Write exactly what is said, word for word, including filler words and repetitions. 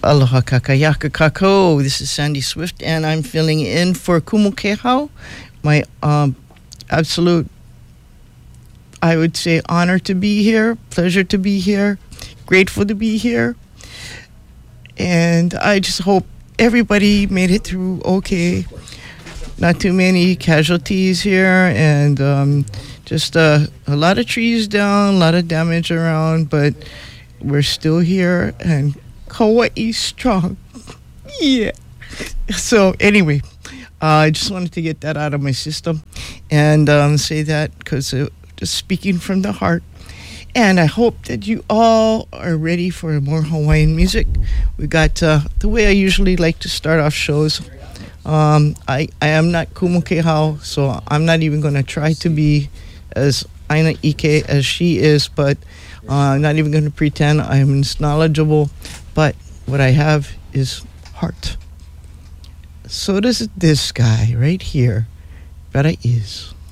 Aloha kakayaka kako. This is Sandy Swift, and I'm filling in for Kumu Kehau. My um, absolute, I would say, honor to be here, pleasure to be here, grateful to be here. And I just hope everybody made it through okay. Not too many casualties here, and um, just uh, a lot of trees down, a lot of damage around, but we're still here, and Hawaii's strong. Yeah. So anyway, uh, I just wanted to get that out of my system and um, say that because uh, just speaking from the heart. And I hope that you all are ready for more Hawaiian music. We got uh, the way I usually like to start off shows. Um, I, I am not Kumu Kehau, so I'm not even going to try to be as Aina Ike as she is, but uh, I'm not even going to pretend I'm as knowledgeable. But what I have is heart. So does this guy right here. But I is.